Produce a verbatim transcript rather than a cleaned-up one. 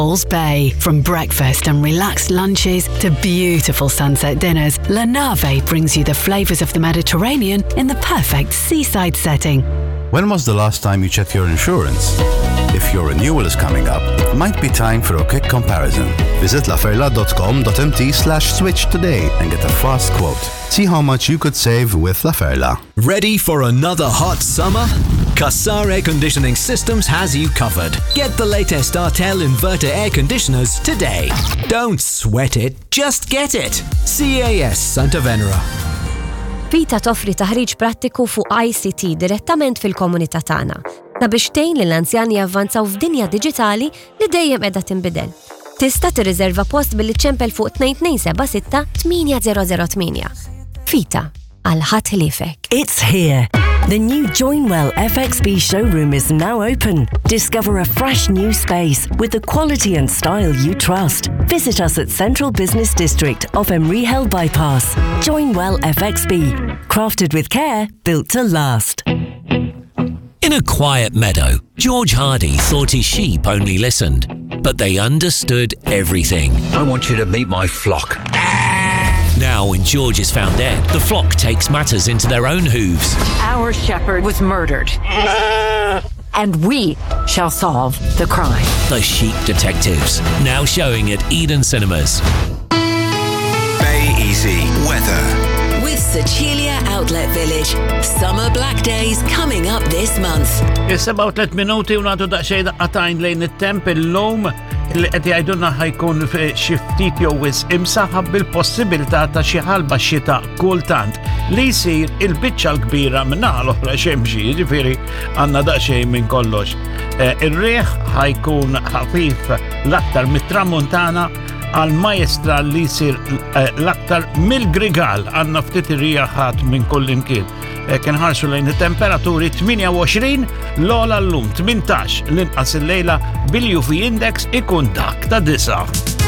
Halls Bay. From breakfast and relaxed lunches to beautiful sunset dinners, La Nave brings you the flavours of the Mediterranean in the perfect seaside setting. When was the last time you checked your insurance? If your renewal is coming up, it might be time for a quick comparison. Visit laferla.com.mt slash switch today and get a fast quote. See how much you could save with La Ferla. Ready for another hot summer? Qassar Air Conditioning Systems has you covered. Get the latest Artel inverter air conditioners today. Don't sweat it, just get it. C A S Santa Venera. Vita toffri taħriġ prattiku fuq I C T direttament fil-komunità tagħna. Na biex tgħin lill-anzjani javvanzaw f'dinja diġitali li dejjem qiegħda tinbidel. Tista' tirriserva post billi ċempel fuq two two seven six eight zero zero eight. Vita għal ħadd ħliefek. It's here. The new Joinwell F X B showroom is now open. Discover a fresh new space with the quality and style you trust. Visit us at Central Business District off Emry Hill Bypass. Joinwell F X B. Crafted with care, built to last. In a quiet meadow, George Hardy thought his sheep only listened, but they understood everything. I want you to meet my flock. Now, when George is found dead, the flock takes matters into their own hooves. Our shepherd was murdered. And we shall solve the crime. The Sheep Detectives, now showing at Eden Cinemas. Bay Easy weather. With Sicilia Outlet Village. Summer Black Days coming up this month. Is-seba' u tliet minuti u nagħtu daqsxejn daqqatajn lejn it-temp illum li qed jgħidulna ħajkun xi ftit jew wisq imsaħħab bil-possibilità ta' xi ħalba xita kultant li jsir il-biċċa l-kbira min-naħa l-oħra xemxi, jiġifieri għandna daqsxejn minn kollox. Ir-riħ ħajkun ħafif l-aktar mit-tramuntana għal maestra li jsir l-aktar mill-grigal għandna ftit ir-rijaħat minn kull imkien. Kien ħarsu lejn it-temperaturi tminja-u-għoxrin l-ogħla llum tmintax l-inqas il-lejla bil-U V index ikun dak ta' disa'.